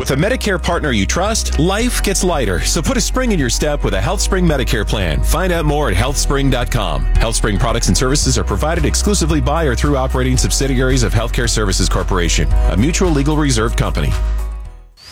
With a Medicare partner you trust, life gets lighter. So put a spring in your step with a HealthSpring Medicare plan. Find out more at healthspring.com. HealthSpring products and services are provided exclusively by or through operating subsidiaries of Healthcare Services Corporation, a mutual legal reserve company.